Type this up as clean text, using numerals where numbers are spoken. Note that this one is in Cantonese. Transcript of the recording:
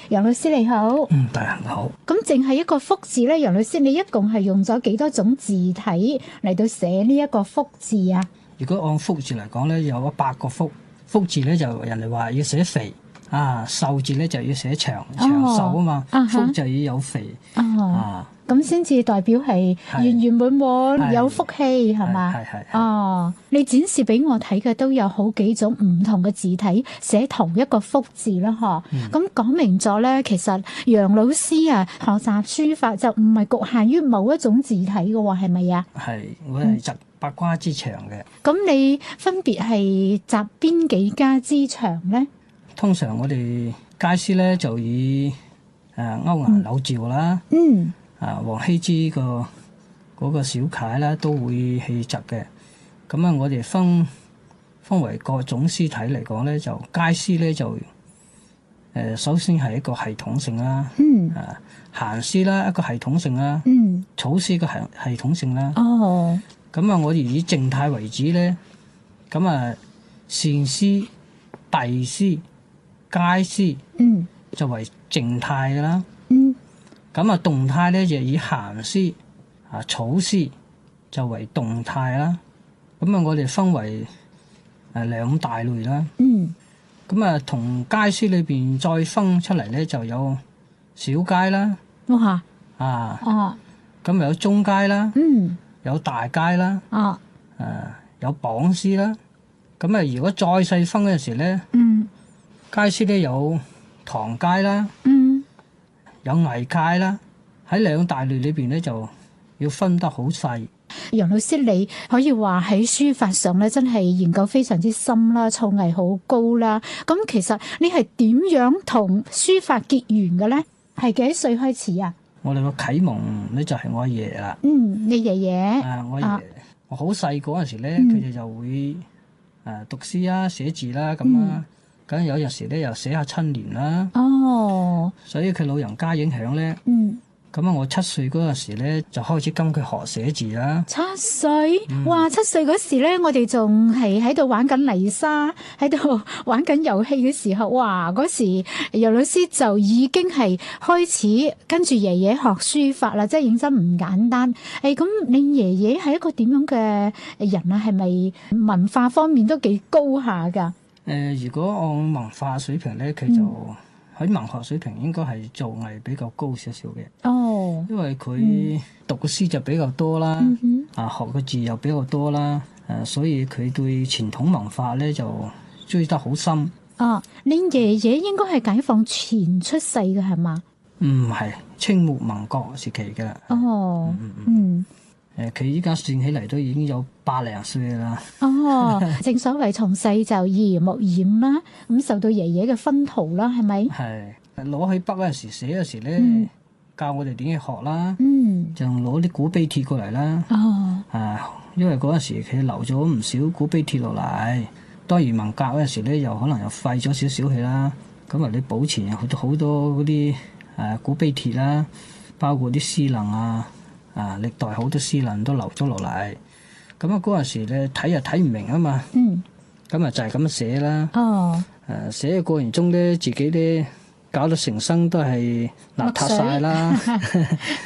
楊老師你好。 大家好。 咁淨係一個福字咧，楊老師你一共係用咗幾多種字體嚟到寫呢一個福字啊？ 如果按福字嚟講咧，有100個福。福字咧就人哋話要寫肥啊，壽字咧就要寫長壽啊嘛。福就要有肥咁先至代表係圓圓滿滿有福氣係嘛？哦，你展示俾我睇嘅都有好幾種唔同嘅字體寫同一個福字啦，嗬。咁講明咗咧，其實楊老師啊，學習書法就唔係局限於某一種字體嘅喎，係咪啊？ 係，我係集8家之長嘅。 咁你分別係集邊幾家之長咧？ 通常我哋楷書咧就以歐陽柳趙啦。王羲之嗰個小楷啦，都會去集嘅。咁啊，我哋分為各種詩體嚟講咧，就楷詩咧就首先係一個系統性啦。閒詩啦一個系統性啦。草詩一個系統性啦。咁啊，我哋以靜態為主咧，咁啊善詩、隸詩、楷詩就為靜態噶啦。咁啊，動態咧就以閒詩、草詩就為動態啦。咁啊，我哋分為2大類啦。咁啊，同楷書裏邊再分出嚟咧，就有小楷啦。咁有中楷啦。有大楷啦。有榜詩啦。咁啊，如果再細分嗰陣時咧，楷書咧有唐楷啦。有魏楷啦，喺2大類裏邊咧就要分得好細。 楊老師，你可以話喺書法上咧，真係研究非常之深啦，造詣好高啦。咁其實你係點樣同書法結緣嘅咧？係幾歲開始啊？ 我哋個啟蒙咧就係我阿爺啦。 你爺爺？ 我爺，我好細嗰陣時咧，佢哋就會讀詩啊、寫字啦咁啦。咁有陣時咧又寫下春聯啦。所以佢老人家影響咧。咁啊，我7歲嗰陣時咧就開始跟佢學寫字啦。 7歲？哇！7歲嗰時咧，我哋仲係喺度玩緊泥沙，喺度玩緊遊戲嘅時候，哇！嗰時楊老師就已經係開始跟住爺爺學書法啦，即係認真唔簡單。咁你爺爺係一個點樣嘅人啊？係咪文化方面都幾高下噶？ 如果按文化水平咧，佢就喺文學水平應該係造詣比較高少少嘅。因為佢讀嘅詩就比較多啦。學嘅字又比較多啦。所以佢對傳統文化咧就追得好深。 你爺爺應該係解放前出世嘅係嘛？ 唔係，清末民國時期嘅。佢依家算起嚟都已經有80多歲啦。 正所謂從細就耳濡目染啦，咁受到爺爺嘅熏陶啦，係咪？ 係攞起筆嗰陣時寫嗰時咧，教我哋點去學啦。就攞啲古碑帖過嚟啦。因為嗰陣時佢留咗唔少古碑帖落嚟，當然文革嗰陣時咧，又可能又廢咗少少氣啦。咁你保存好多嗰啲古碑帖啦，包括啲詩能歷代好多詩能都留咗落嚟。咁嗰陣時咧睇又睇唔明啊嘛。咁就係咁寫啦。寫嘅過程中咧，自己咧搞到成身都係邋遢晒啦。